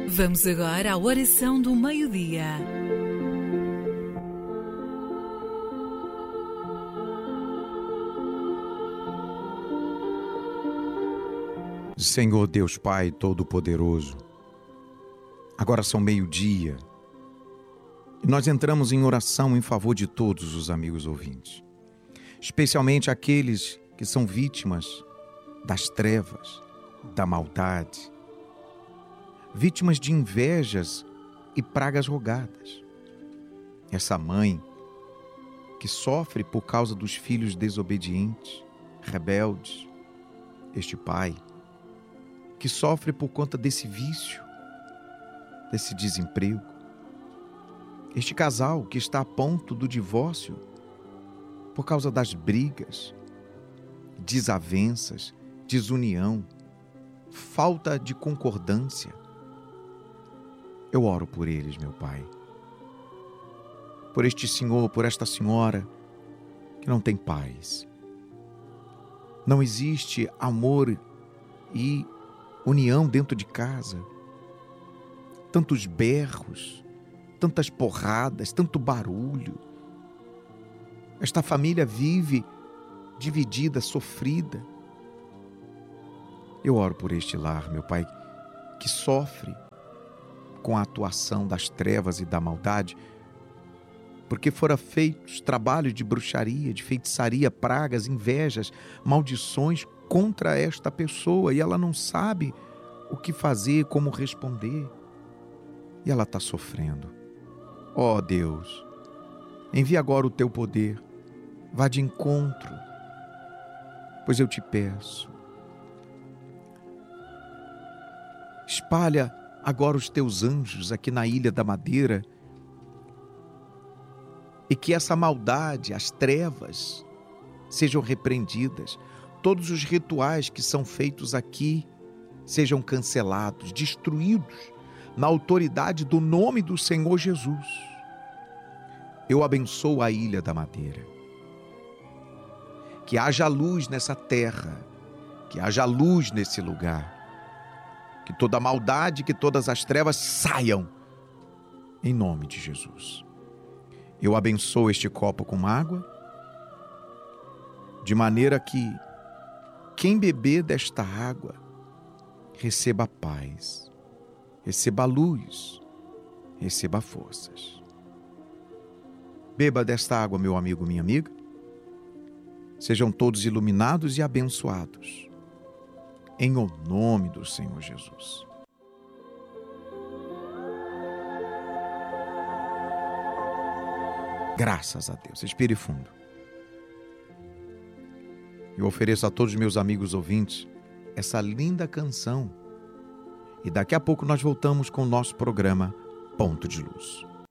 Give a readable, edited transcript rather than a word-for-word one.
Vamos agora à oração do meio-dia. Senhor Deus Pai Todo-Poderoso, agora são meio-dia e nós entramos em oração em favor de todos os amigos ouvintes, especialmente aqueles que são vítimas das trevas, da maldade, vítimas de invejas e pragas rogadas. Essa mãe que sofre por causa dos filhos desobedientes, rebeldes, este pai que sofre por conta desse vício, desse desemprego, este casal que está a ponto do divórcio por causa das brigas, desavenças, desunião, falta de concordância. Eu oro por eles, meu Pai. Por este senhor, por esta senhora que não tem paz. Não existe amor e união dentro de casa. Tantos berros, tantas porradas, tanto barulho. Esta família vive dividida, sofrida. Eu oro por este lar, meu Pai, que sofre com a atuação das trevas e da maldade, porque foram feitos trabalhos de bruxaria, de feitiçaria, pragas, invejas, maldições contra esta pessoa, e ela não sabe o que fazer, como responder, e ela está sofrendo. Ó Deus, envia agora o teu poder, vá de encontro, pois eu te peço. Espalha agora os teus anjos aqui na Ilha da Madeira, e que essa maldade, as trevas, sejam repreendidas. Todos os rituais que são feitos aqui sejam cancelados, destruídos, na autoridade do nome do Senhor Jesus. Eu abençoo a Ilha da Madeira. Que haja luz nessa terra, que haja luz nesse lugar. Que toda maldade, que todas as trevas saiam, em nome de Jesus. Eu abençoo este copo com água, de maneira que quem beber desta água receba paz, receba luz, receba forças. Beba desta água, meu amigo, minha amiga. Sejam todos iluminados e abençoados, em o nome do Senhor Jesus. Graças a Deus. Respire fundo. Eu ofereço a todos os meus amigos ouvintes essa linda canção. E daqui a pouco nós voltamos com o nosso programa Ponto de Luz.